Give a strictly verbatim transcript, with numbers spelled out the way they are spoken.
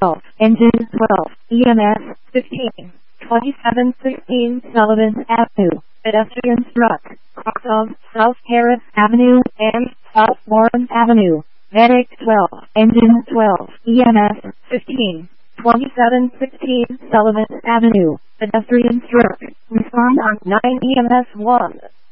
twelve, engine twelve, E M S fifteen, twenty-seven sixteen Sullivan Avenue, pedestrian truck, cross of South Harris Avenue and South Warren Avenue, medic twelve, engine twelve, E M S fifteen, twenty-seven sixteen Sullivan Avenue, pedestrian truck, respond on nine E M S one.